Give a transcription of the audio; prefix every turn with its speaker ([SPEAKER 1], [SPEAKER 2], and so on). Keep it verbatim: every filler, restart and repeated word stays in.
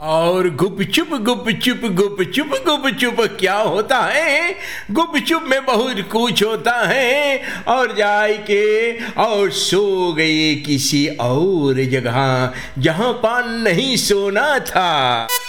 [SPEAKER 1] और गुपचुप गुपचुप गुपचुप गुपचुप क्या होता है? गुपचुप में बहुत कुछ होता है। और जाए के और सो गए किसी और जगह जहाँ पान नहीं सोना था।